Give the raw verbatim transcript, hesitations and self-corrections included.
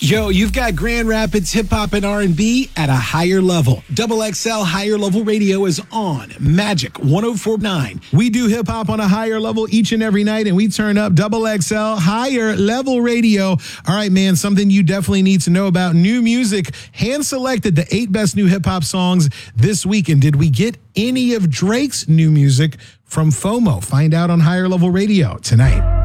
Yo, you've got Grand Rapids hip hop and R and B at a higher level. Double X L Higher Level Radio is on Magic one oh four point nine. We do hip hop on a higher level each and every night, and we turn up Double X L Higher Level Radio. All right, man, something you definitely need to know about new music. Hand selected the eight best new hip hop songs this week. And did we get any of Drake's new music from FOMO? Find out on Higher Level Radio tonight.